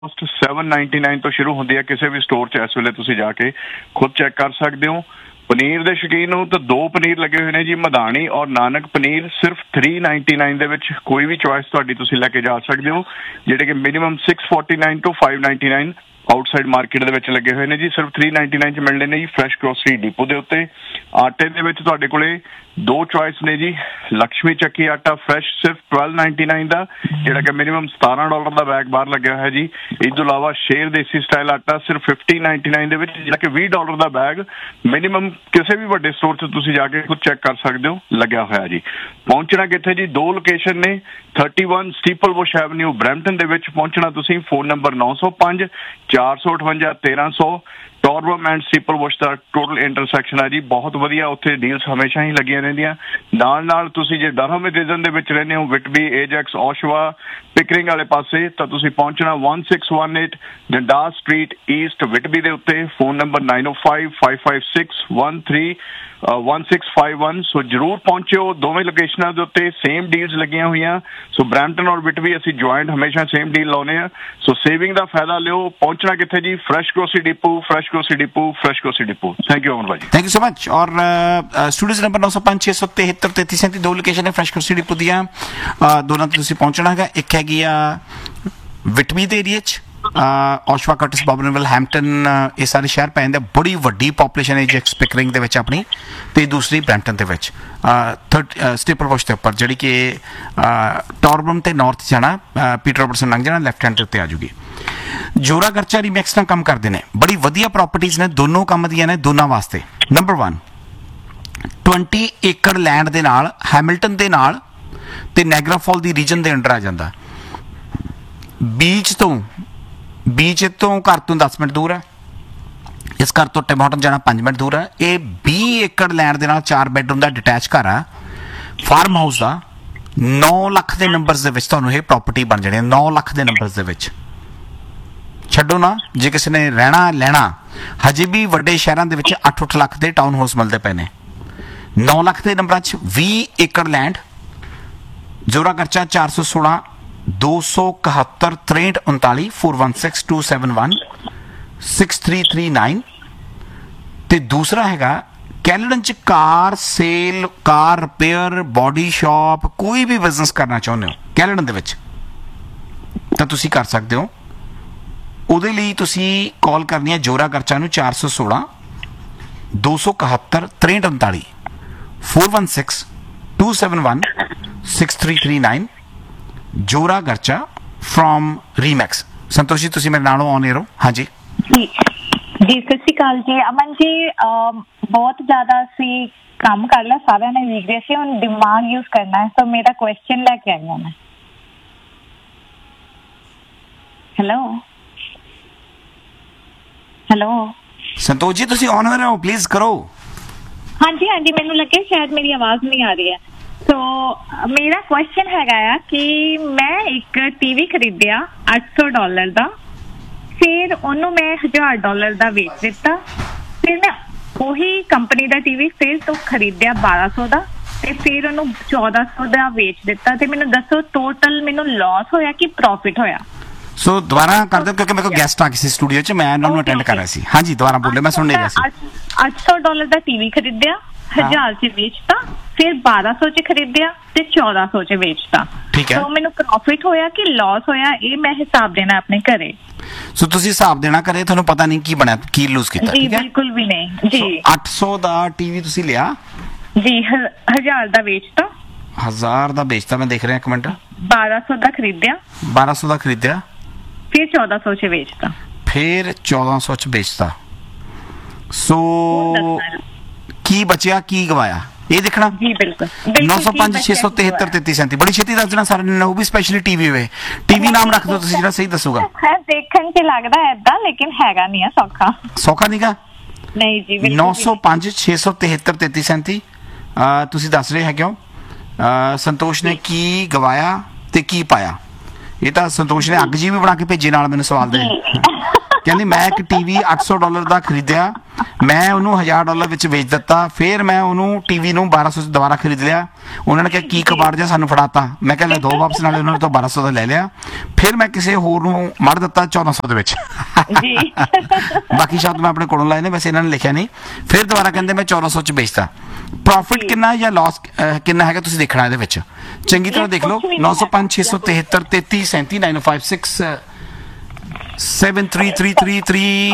Cost 799 ਤੋਂ ਸ਼ੁਰੂ ਹੁੰਦੀ ਹੈ ਕਿਸੇ ਵੀ ਸਟੋਰ 'ਚ। ਇਸ ਵੇਲੇ ਤੁਸੀਂ ਜਾ ਕੇ ਖੁਦ ਚੈੱਕ ਕਰ ਸਕਦੇ ਹੋ। ਪਨੀਰ ਦੇ ਸ਼ੌਕੀਨ ਹੋ ਤਾਂ ਦੋ ਪਨੀਰ ਲੱਗੇ ਹੋਏ ਨੇ ਜੀ, ਮਧਾਣੀ ਔਰ ਨਾਨਕ ਪਨੀਰ ਸਿਰਫ 399 ਦੇ ਵਿੱਚ। ਕੋਈ ਵੀ ਚੋਇਸ ਤੁਹਾਡੀ ਤੁਸੀਂ ਲੈ ਕੇ ਜਾ ਸਕਦੇ ਹੋ, ਜਿਹੜੇ ਕਿ ਮਿਨੀਮਮ 649 ਤੋਂ 599 ਆਊਟਸਾਈਡ ਮਾਰਕੀਟ ਦੇ ਵਿੱਚ ਲੱਗੇ ਹੋਏ ਨੇ ਜੀ। ਸਿਰਫ 399 ਚ ਮਿਲਣੇ ਨੇ ਜੀ ਫਰੈਸ਼ ਗਰੋਸਰੀ ਡਿਪੋ ਦੇ ਉੱਤੇ। ਆਟੇ ਦੇ ਵਿੱਚ ਤੁਹਾਡੇ ਕੋਲੇ ਦੋ ਚੋਇਸ ਨੇ ਜੀ, ਲక్ష్ਮੀ ਚੱਕੀ ਆਟਾ ਫਰੈਸ਼ ਸਿਰਫ 1299 ਦਾ, ਜਿਹੜਾ ਕਿ ਮਿਨੀਮਮ $17 ਦਾ ਬੈਗ ਬਾਹਰ ਲੱਗਿਆ ਹੋਇਆ ਜੀ। ਇਸ ਤੋਂ ਇਲਾਵਾ ਸ਼ੇਰ ਦੇਸੀ ਸਟਾਈਲ ਆਟਾ ਸਿਰਫ 1599 ਦੇ ਵਿੱਚ, ਜਿਹੜਾ ਕਿ $20 ਦਾ ਬੈਗ ਮਿਨੀਮਮ ਕਿਸੇ ਵੀ ਵੱਡੇ ਸਟੋਰ 'ਚ ਤੁਸੀਂ ਜਾ ਕੇ ਖੁਦ ਚੈੱਕ ਕਰ ਸਕਦੇ ਹੋ ਲੱਗਿਆ ਹੋਇਆ ਜੀ। ਪਹੁੰਚਣਾ ਕਿੱਥੇ ਜੀ? ਦੋ ਲੋਕੇਸ਼ਨ ਨੇ, 31 ਸਟੀਪਲ ਬੁਸ਼ ਐਵਨਿਊ ਬਰੈਂਪਟਨ ਦੇ ਵਿੱਚ ਪਹੁੰਚਣਾ ਤੁਸੀਂ। Phone number 905 458 1300। ਟੋਰਬਮ and ਸਟੀਪਲ Bush the total intersection ਹੈ ਜੀ। ਬਹੁਤ ਵਧੀਆ ਉੱਥੇ ਡੀਲਸ ਹਮੇਸ਼ਾ ਹੀ ਲੱਗੀਆਂ ਰਹਿੰਦੀਆਂ। ਨਾਲ ਤੁਸੀਂ ਜੇ ਡਰਹਮ ਰੀਜਨ ਦੇ ਵਿੱਚ ਰਹਿੰਦੇ ਹੋ, ਵਿਟਬੀ, ਏਜੈਕਸ, ਓਸ਼ਵਾ, ਪਿਕਰਿੰਗ ਵਾਲੇ ਪਾਸੇ, ਤਾਂ ਤੁਸੀਂ ਪਹੁੰਚਣਾ 1618 ਡੰਡਾਸ ਸਟਰੀਟ ਈਸਟ ਵਿਟਬੀ ਦੇ ਉੱਤੇ। Phone number 9055561651। ਸੋ ਜਰੂਰ ਪਹੁੰਚਿਓ। ਦੋਵੇਂ ਲੋਕੇਸ਼ਨਾਂ ਦੇ ਉੱਤੇ ਸੇਮ ਡੀਲਸ ਲੱਗੀਆਂ ਹੋਈਆਂ। ਸੋ ਬਰੈਂਪਟਨ ਔਰ ਵਿਟਬੀ ਅਸੀਂ ਜੁਆਇੰਟ ਹਮੇਸ਼ਾ ਸੇਮ ਡੀਲ ਲਾਉਨੇ ਆ। ਸੋ ਸੇਵਿੰਗ ਦਾ ਫਾਇਦਾ ਲਿਓ। ਪਹੁੰਚਣਾ ਕਿੱਥੇ ਜੀ? Fresh grocery depot, fresh grocery depot, fresh grocery depot. Thank you ਅਮਨ ਭਾਜੀ, ਥੈਂਕ ਯੂ ਸੋ ਮਚ। ਔਰ ਸਟੂਡੀਓਜ਼ ਨੰਬਰ 905 673 3337 ਦੋ ਲੋਕੇਸ਼ਨ ਹੈ ਫਰੈਸ਼ ਗਰੋਸਰੀ ਡਿਪੋ ਦੀਆਂ। ਦੋਨਾਂ ਤੇ ਤੁਸੀਂ ਪਹੁੰਚਣਾ ਹੈਗਾ। ਇੱਕ ਹੈਗੀ ਆ ਵਿਟਬੀ ਦੇ ਏਰੀਆ 'ਚ, ਓਸ਼ਵਾ, ਕਰਟਿਸ, ਬੌਬਨਵਿਲ, ਹੈਂਪਟਨ, ਇਹ ਸਾਰੇ ਸ਼ਹਿਰ ਪੈ ਜਾਂਦੇ। ਬੜੀ ਵੱਡੀ ਪਾਪੂਲੇਸ਼ਨ ਹੈ ਜੈਕਸ ਪਿਕਰਿੰਗ ਦੇ ਵਿੱਚ ਆਪਣੀ, ਤੇ ਦੂਸਰੀ ਬਰੈਂਪਟਨ ਦੇ ਵਿੱਚ ਸਟੀਪਲ ਬੁਸ਼ ਦੇ ਉੱਪਰ, ਜਿਹੜੀ ਕਿ ਟੋਰਬਮ ਤੇ ਨਾਰਥ ਜਾਣਾ, ਪੀਟਰ ਰੋਬਰਟਸਨ ਲੰਘ ਜਾਣਾ, ਲੈਫਟ ਹੈਂਡ ਦੇ ਉੱਤੇ ਆ ਜੂਗੀ। ਜੋਰਾ ਗਰਚਾ ਰੀਮੈਕਸ ਨਾਲ ਕੰਮ ਕਰਦੇ ਨੇ, ਬੜੀ ਵਧੀਆ ਪ੍ਰਾਪਰਟੀਜ਼ ਨੇ, ਦੋਨੋਂ ਕੰਮ ਦੀਆਂ ਨੇ ਦੋਨਾਂ ਵਾਸਤੇ। ਨੰਬਰ 1 20 ਏਕੜ ਲੈਂਡ ਦੇ ਨਾਲ, ਹੈਮਿਲਟਨ ਦੇ ਨਾਲ ਤੇ ਨੈਗਰਾ ਫਾਲ ਦੀ ਰੀਜਨ ਦੇ ਅੰਡਰ ਆ ਜਾਂਦਾ। ਬੀਚ ਤੋਂ ਘਰ ਤੋਂ 10 ਮਿੰਟ ਦੂਰ ਹੈ। ਇਸ ਘਰ ਤੋਂ ਟਿਮ ਹਾਰਟਨ ਜਾਣਾ 5 ਮਿੰਟ ਦੂਰ ਹੈ। ਇਹ 20 ਏਕੜ ਲੈਂਡ ਦੇ ਨਾਲ 4 ਬੈਡਰੂਮ ਦਾ ਡਿਟੈਚ ਘਰ ਆ, ਫਾਰਮ ਹਾਊਸ ਦਾ। 9 ਲੱਖ ਦੇ ਨੰਬਰਸ ਦੇ ਵਿੱਚ ਤੁਹਾਨੂੰ ਇਹ ਪ੍ਰਾਪਰਟੀ ਬਣ ਜਾਣੀ ਹੈ। 9 ਲੱਖ ਦੇ ਨੰਬਰਸ ਦੇ ਵਿੱਚ। ਛੱਡੋ ਨਾ, ਜੇ ਕਿਸੇ ਨੇ ਰਹਿਣਾ ਲੈਣਾ, ਹਜੇ ਵੀ ਵੱਡੇ ਸ਼ਹਿਰਾਂ ਦੇ ਵਿੱਚ 8-8 ਲੱਖ ਦੇ ਟਾਊਨ ਹਾਊਸ ਮਿਲਦੇ ਪਏ ਨੇ। 9 ਲੱਖ ਦੇ ਨੰਬਰਾਂ 'ਚ 20 ਏਕੜ ਲੈਂਡ। ਜੋਰਾ ਖਰਚਾ 416 271 6339 416 271 6339। ਤੇ ਦੂਸਰਾ ਹੈਗਾ ਕੈਲਡਨ 'ਚ ਕਾਰ ਸੇਲ, ਕਾਰ ਰਿਪੇਅਰ, ਬੋਡੀ ਸ਼ਾਪ, ਕੋਈ ਵੀ ਬਿਜ਼ਨਸ ਕਰਨਾ ਚਾਹੁੰਦੇ ਹੋ ਕੈਲਡਨ ਦੇ ਵਿੱਚ ਤਾਂ ਤੁਸੀਂ ਕਰ ਸਕਦੇ ਹੋ। ਉਹਦੇ ਲਈ ਤੁਸੀਂ ਕਾਲ ਕਰਨੀ ਹੈ ਜੋਰਾ ਖਰਚਾ ਨੂੰ 416 271 6339 416 271 6339। ਜੋਰਾ ਗਰਚਾ ਫਰੋਮ ਰੀਮੈਕਸ। ਸੰਤੋਸ਼ ਜੀ, ਤੁਸੀਂ ਮੇਰੇ ਨਾਲੋਂ ਆਨ ਏਅਰ ਹੋ। ਹਾਂਜੀ ਜੀ, ਸਤਿ ਸ਼੍ਰੀ ਅਕਾਲ ਜੀ। ਅਮਨ ਜੀ, ਬਹੁਤ ਜ਼ਿਆਦਾ ਅਸੀਂ ਕੰਮ ਕਰ ਲਿਆ, ਸਾਰਿਆਂ ਨੇ ਵੇਖਦੇ ਸੀ, ਹੁਣ ਦਿਮਾਗ ਯੂਜ਼ ਕਰਨਾ ਹੈ। ਸੋ ਮੇਰਾ ਕੁਐਸਚਨ ਲੈ ਕੇ ਆਈ ਹਾਂ ਮੈਂ। ਹੈਲੋ ਸੰਤੋਸ਼ ਜੀ, ਤੁਸੀਂ ਆਨ ਏਅਰ ਹੋ, ਪਲੀਜ਼ ਕਰੋ। ਹਾਂਜੀ, ਮੈਨੂੰ ਲੱਗਿਆ ਸ਼ਾਇਦ ਮੇਰੀ ਆਵਾਜ਼ ਨਹੀਂ ਆ ਰਹੀ ਹੈ। ਸੋ ਮੇਰਾ ਕੁਐਸਚਨ ਹੈਗਾ ਆ ਕਿ ਮੈਂ ਇੱਕ ਟੀਵੀ ਖਰੀਦਿਆ $800 ਦਾ, ਫਿਰ ਉਹਨੂੰ ਮੈਂ $1000 ਦਾ ਵੇਚ ਦਿੱਤਾ। ਫਿਰ ਮੈਂ ਉਹੀ ਕੰਪਨੀ ਦਾ ਟੀਵੀ ਫਿਰ ਤੋਂ ਖਰੀਦਿਆ 1200 ਦਾ, ਤੇ ਫਿਰ ਉਹਨੂੰ 1400 ਦਾ ਵੇਚ ਦਿੱਤਾ। ਤੇ ਮੈਨੂੰ ਦੱਸੋ, ਟੋਟਲ ਮੈਨੂੰ ਲਾਸ ਹੋਇਆ ਕਿ ਪ੍ਰੋਫਿਟ ਹੋਇਆ? ਸੋ ਦੁਬਾਰਾ ਕਰ ਦਿਓ, ਕਿਉਂਕਿ ਮੇਰੇ ਕੋਲ ਗੈਸਟ ਆ ਗਏ ਸੀ ਸਟੂਡੀਓ 'ਚ, ਮੈਂ ਉਹਨਾਂ ਨੂੰ ਅਟੈਂਡ ਕਰ ਰਿਹਾ ਸੀ। ਹਾਂਜੀ, ਦੁਬਾਰਾ ਬੋਲੇ, ਮੈਂ ਸੁਣ ਨਹੀਂ ਰਿਹਾ ਸੀ। $800 ਦਾ ਟੀਵੀ ਖਰੀਦਿਆ, 1000 ਚ ਵੇਚਤਾ, ਫਿਰ 1200 ਚ ਖਰੀਦਿਆ ਤੇ 1400 ਚ ਵੇਚਤਾ। ਠੀਕ ਹੈ। ਸੋ ਮੈਨੂੰ ਪ੍ਰੋਫਿਟ ਹੋਇਆ ਕਿ ਲਾਸ ਹੋਇਆ, ਇਹ ਮੈਂ ਹਿਸਾਬ ਦੇਣਾ ਆਪਣੇ ਘਰੇ। ਸੋ ਤੁਸੀਂ ਹਿਸਾਬ ਦੇਣਾ ਘਰੇ, ਤੁਹਾਨੂੰ ਪਤਾ ਨਹੀਂ ਕੀ ਬਣਿਆ, ਕੀ ਲੂਜ਼ ਕੀਤਾ। ਜੀ ਬਿਲਕੁਲ ਵੀ ਨਹੀਂ ਜੀ। 800 ਦਾ ਟੀਵੀ ਤੁਸੀਂ ਲਿਆ ਜੀ, 1000 ਦਾ ਵੇਚਤਾ, 1000 ਦਾ ਵੇਚਤਾ, ਮੈਂ ਦੇਖ ਰਿਹਾ ਇੱਕ ਮਿੰਟ। 1200 ਦਾ ਖਰੀਦਿਆ, 1200 ਦਾ ਖਰੀਦਿਆ, ਫਿਰ 1400 ਚ ਵੇਚਤਾ, ਫਿਰ 1400 ਚ ਵੇਚਤਾ। ਸੋ ਕੀ ਬਚਿਆ, ਕੀ ਗਵਾਇਆ, ਇਹ ਦੇਖਣਾ। ਜੀ ਬਿਲਕੁਲ। 905 673 3337 ਬੜੀ ਛੇਤੀ ਦੱਸ ਦੇਣਾ ਸਾਰਿਆਂ ਨੇ, ਉਹ ਵੀ ਸਪੈਸ਼ਲੀ ਟੀਵੀ ਹੋਵੇ। ਟੀਵੀ ਨਾਮ ਰੱਖ ਦਿਓ ਤੁਸੀਂ, ਜਿਹੜਾ ਸਹੀ ਦੱਸੂਗਾ। ਦੇਖਣ ਚ ਲੱਗਦਾ ਏਦਾਂ, ਲੇਕਿਨ ਹੈਗਾ ਨਹੀਂ ਆ ਸੌਖਾ। ਸੌਖਾ ਨਹੀਂਗਾ। ਨਹੀਂ ਜੀ, 905 673 3337 ਤੁਸੀਂ ਦੱਸ ਰਹੇ ਹੈਗੇ ਹੋ। ਸੰਤੋਸ਼ ਨੇ ਕੀ ਗਵਾਇਆ ਤੇ ਕੀ ਪਾਇਆ? ਇਹ ਤਾਂ ਸੰਤੋਸ਼ ਨੇ ਅੱਗ ਜੀ ਵੀ ਬਣਾ ਕੇ ਭੇਜੇ ਨਾਲ ਮੈਨੂੰ ਸਵਾਲ ਦੇ। ਕਹਿੰਦੀ ਮੈਂ ਇੱਕ ਟੀਵੀ $800 ਦਾ ਖਰੀਦਿਆ, ਮੈਂ ਉਹਨੂੰ $1000 ਵਿੱਚ ਵੇਚ ਦਿੱਤਾ, ਫਿਰ ਮੈਂ ਉਹਨੂੰ ਟੀਵੀ ਨੂੰ 1200 ਚ ਦੁਬਾਰਾ ਖਰੀਦ ਲਿਆ। ਉਹਨਾਂ ਨੇ ਕਿਹਾ ਕੀ ਕਬਾੜ ਜਿਹਾ ਸਾਨੂੰ ਫੜਾਤਾ। ਮੈਂ ਕਿਹਾ ਲੈ ਦੋ ਵਾਪਸ, ਨਾਲੇ ਉਹਨਾਂ ਨੇ ਤਾਂ 1200 ਦਾ ਲੈ ਲਿਆ। ਫਿਰ ਮੈਂ ਕਿਸੇ ਹੋਰ ਨੂੰ ਮੜ ਦਿੱਤਾ 1400 ਦੇ ਵਿੱਚ। ਜੀ ਬਾਕੀ ਸ਼ਬਦ ਮੈਂ ਆਪਣੇ ਕੋਲੋਂ ਲਾਏ ਨੇ, ਵੈਸੇ ਇਹਨਾਂ ਨੇ ਲਿਖਿਆ ਨਹੀਂ। ਫਿਰ ਦੁਬਾਰਾ ਕਹਿੰਦੇ ਮੈਂ 1400 ਚ ਵੇਚਤਾ। ਪ੍ਰੋਫਿਟ ਕਿੰਨਾ ਜਾਂ ਲਾਸ ਕਿੰਨਾ ਹੈਗਾ ਤੁਸੀਂ ਦੇਖਣਾ ਇਹਦੇ ਵਿੱਚ, ਚੰਗੀ ਤਰ੍ਹਾਂ ਦੇਖ ਲਓ। 905 673 33 37 956 733333